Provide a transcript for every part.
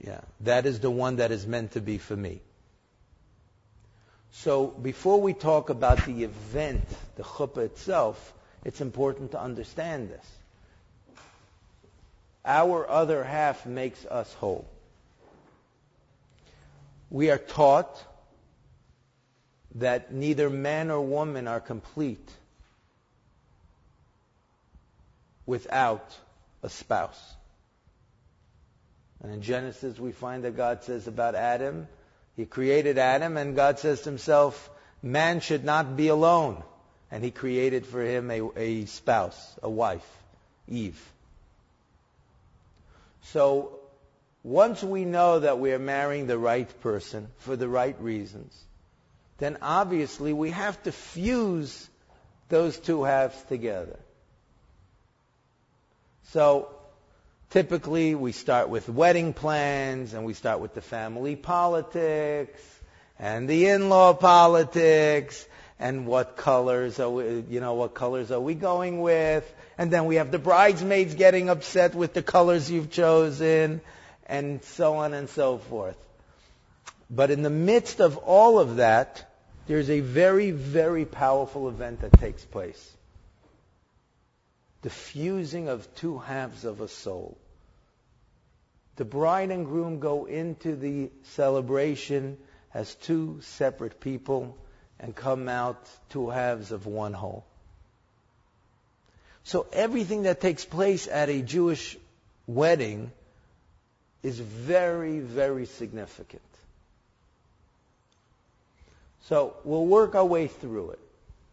Yeah, that is the one that is meant to be for me. So before we talk about the event, the chuppah itself, it's important to understand this. Our other half makes us whole. We are taught that neither man or woman are complete without a spouse. And in Genesis we find that God says about Adam, He created Adam, and God says to Himself, man should not be alone. And He created for him a spouse, a wife, Eve. So once we know that we are marrying the right person for the right reasons, then obviously we have to fuse those two halves together. So typically we start with wedding plans, and we start with the family politics and the in-law politics, and what colors are we going with, and then we have the bridesmaids getting upset with the colors you've chosen, and so on and so forth. But in the midst of all of that, there's a very, very powerful event that takes place. The fusing of two halves of a soul. The bride and groom go into the celebration as two separate people and come out two halves of one whole. So everything that takes place at a Jewish wedding is very, very significant. So we'll work our way through it.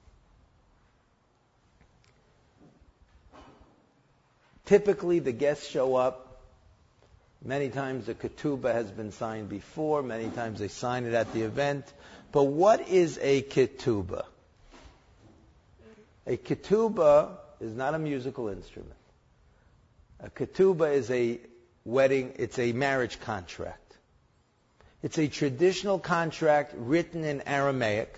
Typically the guests show up. Many times the ketubah has been signed before. Many times they sign it at the event. But what is a ketubah? A ketubah is not a musical instrument. A ketubah is a wedding, it's a marriage contract. It's a traditional contract written in Aramaic.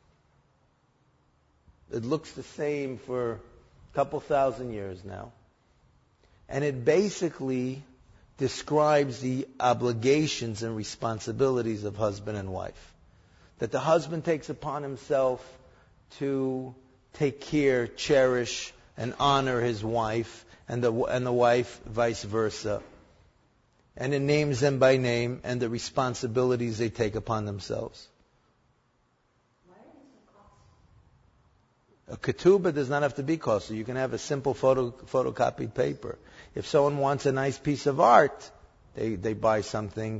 It looks the same for a couple thousand years now. And it basically describes the obligations and responsibilities of husband and wife. That the husband takes upon himself to take care, cherish, and honor his wife, and the wife vice versa. And it names them by name and the responsibilities they take upon themselves. Why are they so costly? A ketubah does not have to be costly. You can have a simple photocopied paper. If someone wants a nice piece of art, they buy something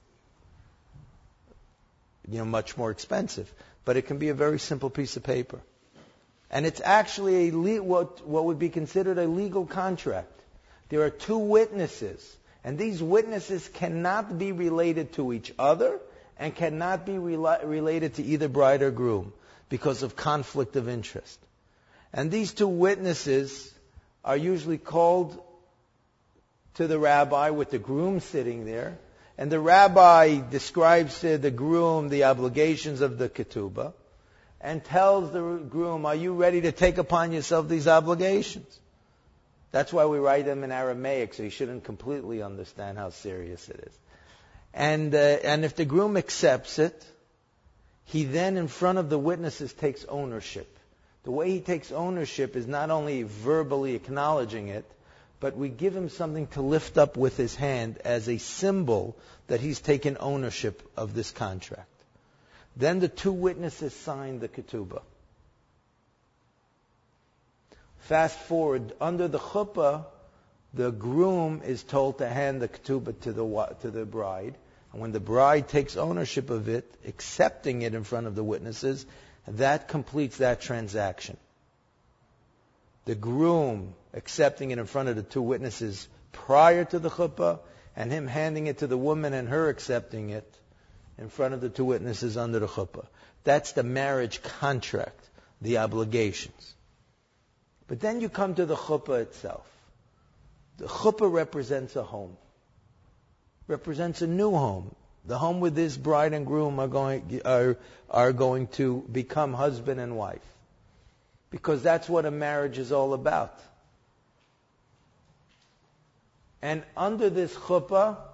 much more expensive. But it can be a very simple piece of paper. And it's actually what would be considered a legal contract. There are two witnesses. And these witnesses cannot be related to each other and cannot be related to either bride or groom because of conflict of interest. And these two witnesses are usually called to the rabbi with the groom sitting there. And the rabbi describes to the groom the obligations of the ketubah and tells the groom, are you ready to take upon yourself these obligations? That's why we write them in Aramaic, so you shouldn't completely understand how serious it is. And if the groom accepts it, he then, in front of the witnesses, takes ownership. The way he takes ownership is not only verbally acknowledging it, but we give him something to lift up with his hand as a symbol that he's taken ownership of this contract. Then the two witnesses sign the ketubah. Fast forward, under the chuppah, the groom is told to hand the ketubah to the bride. And when the bride takes ownership of it, accepting it in front of the witnesses, that completes that transaction. The groom accepting it in front of the two witnesses prior to the chuppah, and him handing it to the woman and her accepting it in front of the two witnesses under the chuppah. That's the marriage contract, the obligations. But then you come to the chuppah itself. The chuppah represents a home. Represents a new home. The home where this bride and groom are going to become husband and wife. Because that's what a marriage is all about. And under this chuppah,